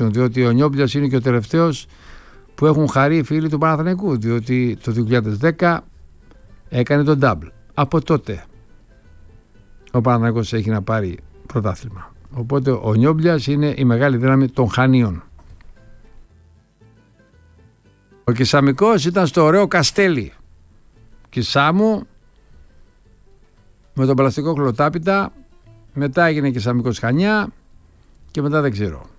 αλλάξουν, διότι ο Νιόμπλιας είναι και ο τελευταίος που έχουν χαρεί οι φίλοι του Παναθηναϊκού, διότι το 2010 έκανε τον double. Από τότε ο Παναθηναϊκός έχει να πάρει πρωτάθλημα. Οπότε ο Νιόμπλιας είναι η μεγάλη δύναμη των Χανίων. Ο Κισαμικός ήταν στο ωραίο Καστέλι. Κισάμου με τον πλαστικό χλωτάπιτα, μετά έγινε Κισαμικός Χανιά και μετά δεν ξέρω.